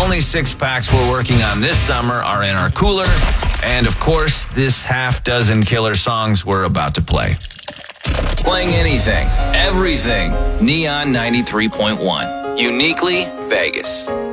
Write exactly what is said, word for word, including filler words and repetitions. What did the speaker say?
only six packs we're working on this summer are in our cooler. And of course, this half dozen killer songs we're about to play. Playing anything, everything. Neon ninety-three point one. Uniquely Vegas.